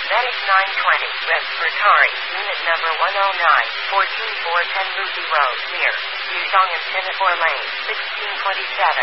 Medic 920, respiratory, unit number 109, 14410 Ruby Road, near Yuzhong and Pinafore Lane, 1627.